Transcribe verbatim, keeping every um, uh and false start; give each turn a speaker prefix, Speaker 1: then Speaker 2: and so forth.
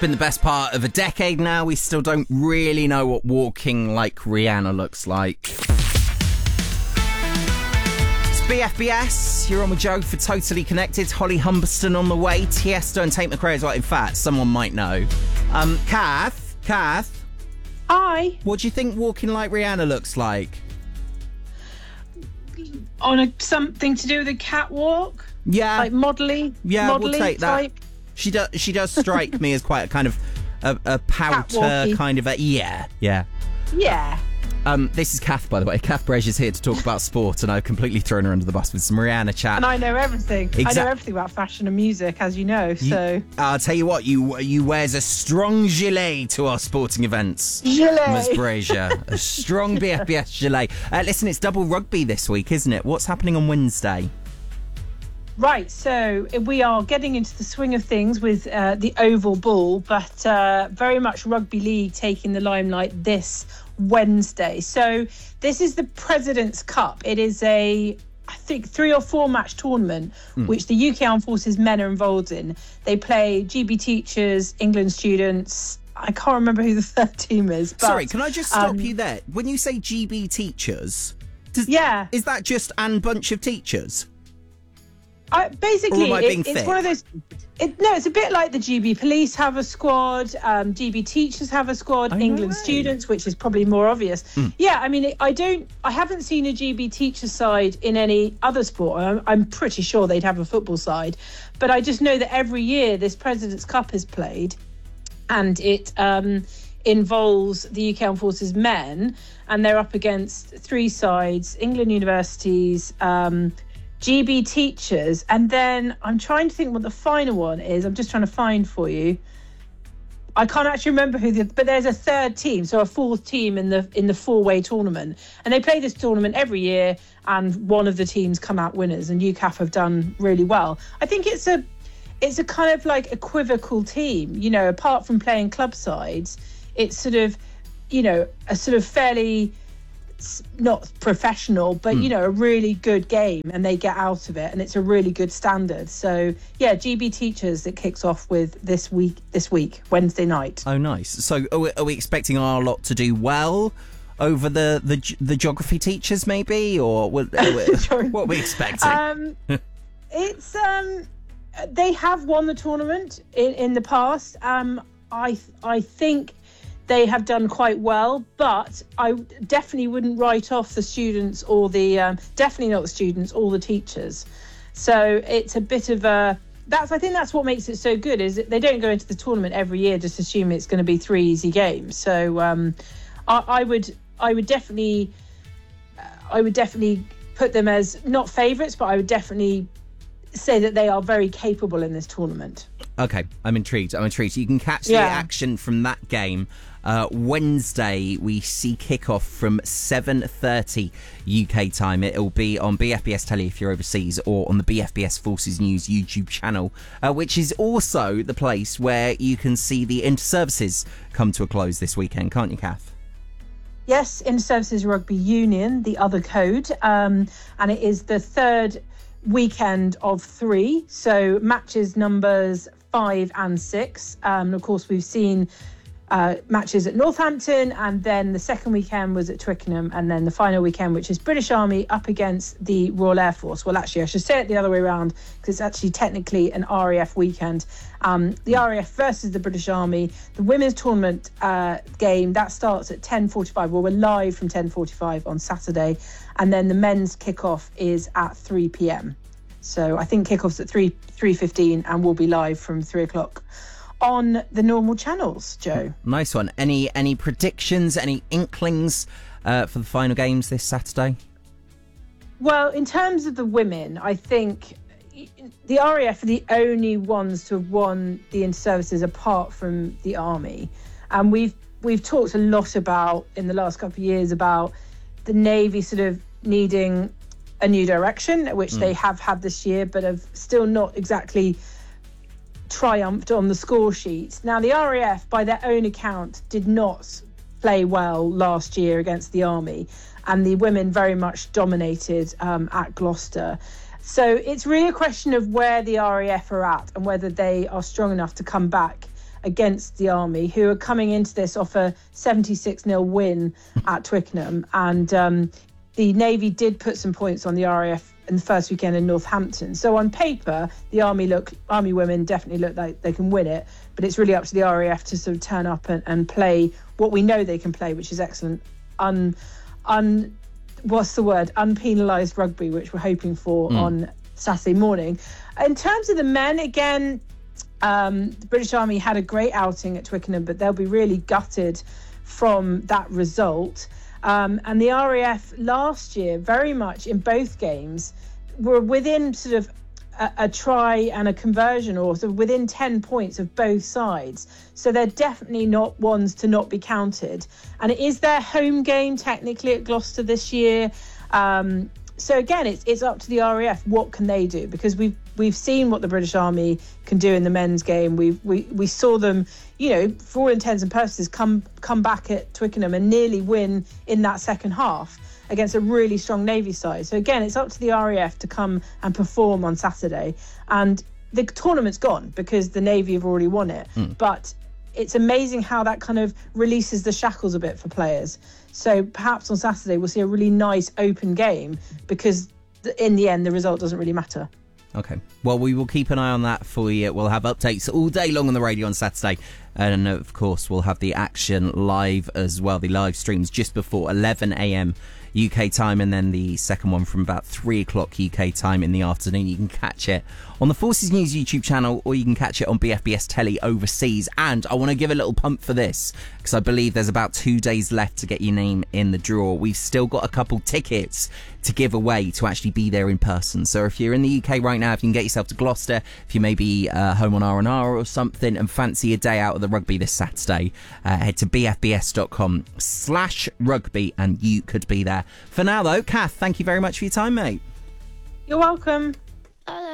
Speaker 1: been the best part of a decade now. We still don't really know what walking like Rihanna looks like. It's B F B S. You're on with Joe for Totally Connected. Holly Humberston on the way. Tiesto and Tate McRae as well. In fact, someone might know. Um, Kath, Kath.
Speaker 2: Hi.
Speaker 1: What do you think walking like Rihanna looks like?
Speaker 2: On a something to do with a catwalk?
Speaker 1: Yeah.
Speaker 2: Like modelly?
Speaker 1: Yeah,
Speaker 2: modelly
Speaker 1: we'll take that.
Speaker 2: Type?
Speaker 1: She does. She does strike me as quite a kind of a, a pouter
Speaker 2: Catwalky.
Speaker 1: kind of a yeah, yeah.
Speaker 2: Yeah.
Speaker 1: Um, this is Kath, by the way. Kath Brazier's here to talk about sport, and I've completely thrown her under the bus with some Rihanna chat.
Speaker 2: And I know everything.
Speaker 1: Exact-
Speaker 2: I know everything about fashion and music, as you know. So
Speaker 1: You, I'll tell you what. You you wears a strong gilet to our sporting events.
Speaker 2: Gilet.
Speaker 1: Miss Brazier, a strong B F B S gilet. Uh, listen, it's double rugby this week, isn't it? What's happening on Wednesday?
Speaker 2: Right, so we are getting into the swing of things with uh, the oval ball, but uh, very much rugby league taking the limelight this Wednesday. So this is the President's Cup. It is a, I think, three or four match tournament, mm. which the U K Armed Forces men are involved in. They play G B teachers, England students. I can't remember who the third team is. But,
Speaker 1: Sorry, can I just stop
Speaker 2: um,
Speaker 1: you there? When you say G B teachers, does,
Speaker 2: yeah,
Speaker 1: is that just and bunch of teachers?
Speaker 2: I, basically,
Speaker 1: or am I being
Speaker 2: it, it's
Speaker 1: thick?
Speaker 2: one of those. It, no, it's a bit like the G B police have a squad, um, G B teachers have a squad,
Speaker 1: Oh,
Speaker 2: England
Speaker 1: no way.
Speaker 2: students, which is probably more obvious.
Speaker 1: Mm.
Speaker 2: Yeah, I mean, it, I don't, I haven't seen a G B teacher side in any other sport. I'm, I'm pretty sure they'd have a football side, but I just know that every year this President's Cup is played, and it um, involves the U K Armed Forces men, and they're up against three sides: England universities. Um, G B teachers, and then I'm trying to think what the final one is. I'm just trying to find for you. I can't actually remember who the, but there's a third team, so a fourth team in the in the four-way tournament, and they play this tournament every year, and one of the teams come out winners, and U C A F have done really well. I think it's a it's a kind of like equivocal team, you know. Apart from playing club sides, it's sort of, you know, a sort of fairly, not professional, but
Speaker 1: mm.
Speaker 2: you know, a really good game, and they get out of it, and it's a really good standard. So yeah, G B teachers that kicks off with this week this week Wednesday night.
Speaker 1: Oh, nice. So are we, are we expecting our lot to do well over the the, the geography teachers, maybe, or what, what are we expecting?
Speaker 2: um it's um they have won the tournament in in the past. um i i think they have done quite well, but I definitely wouldn't write off the students or the um, definitely not the students or the teachers. So it's a bit of a that's I think that's what makes it so good, is that they don't go into the tournament every year just assume it's going to be three easy games. So um, I, I would I would definitely uh, I would definitely put them as not favourites, but I would definitely say that they are very capable in this tournament.
Speaker 1: Okay, I'm intrigued. I'm intrigued. You can catch
Speaker 2: Yeah.
Speaker 1: the action from that game. Uh, Wednesday, we see kickoff from seven thirty U K time. It'll be on B F B S Telly if you're overseas, or on the B F B S Forces News YouTube channel, uh, which is also the place where you can see the inter-services come to a close this weekend, can't you, Kath?
Speaker 2: Yes, Inter-Services Rugby Union, the other code, um, and it is the third weekend of three, so matches numbers five and six. Um, of course, we've seen uh, matches at Northampton, and then the second weekend was at Twickenham, and then the final weekend, which is British Army up against the Royal Air Force. Well, actually, I should say it the other way around, because it's actually technically an R A F weekend. Um, the R A F versus the British Army. The women's tournament uh, game, that starts at ten forty-five. Well, we're live from ten forty-five on Saturday, and then the men's kickoff is at three p.m. So I think kickoff's at three three fifteen, and we'll be live from three o'clock on the normal channels. Joe,
Speaker 1: Nice one. Any any predictions? Any inklings uh, for the final games this Saturday?
Speaker 2: well, in terms of the women, I think the R A F are the only ones to have won the inter-services apart from the Army, and we've we've talked a lot about in the last couple of years about the Navy sort of needing a new direction, which mm. they have had this year, but have still not exactly triumphed on the score sheet. Now, the R A F, by their own account, did not play well last year against the Army, and the women very much dominated um, at Gloucester. So it's really a question of where the R A F are at and whether they are strong enough to come back against the Army, who are coming into this off a seventy-six nil win at Twickenham. And um, the Navy did put some points on the R A F in the first weekend in Northampton. So on paper, the Army look, Army women definitely look like they can win it, but it's really up to the R A F to sort of turn up and, and play what we know they can play, which is excellent, un, un, what's the word, unpenalised rugby, which we're hoping for mm. on Saturday morning. In terms of the men, again, um, the British Army had a great outing at Twickenham, but they'll be really gutted from that result. Um, and the R A F last year, very much in both games, were within sort of a, a try and a conversion, or sort of within ten points of both sides. So they're definitely not ones to not be counted. And it is their home game technically at Gloucester this year. Um, so again, it's it's up to the R A F. What can they do? Because we've we've seen what the British Army can do in the men's game. We we we saw them, you know, for all intents and purposes, come come back at Twickenham and nearly win in that second half against a really strong Navy side. So again, it's up to the R A F to come and perform on Saturday. And the tournament's gone because the Navy have already won it. Mm. But it's amazing how that kind of releases the shackles a bit for players. So perhaps on Saturday we'll see a really nice open game, because in the end the result doesn't really matter.
Speaker 1: Okay. Well, we will keep an eye on that for you. We'll have updates all day long on the radio on Saturday. And, of course, we'll have the action live as well. The live streams just before eleven a.m. U K time, and then the second one from about three o'clock U K time in the afternoon. You can catch it on the Forces News YouTube channel, or you can catch it on B F B S Telly overseas. And I want to give a little pump for this, because I believe there's about two days left to get your name in the draw. We've still got a couple tickets to give away to actually be there in person. So if you're in the U K right now, if you can get yourself to Gloucester, if you may be uh, home on R and R or something and fancy a day out of the rugby this Saturday, uh, head to bfbs.com slash rugby and you could be there. For now though, Kath, thank you very much for your time, mate.
Speaker 2: You're welcome.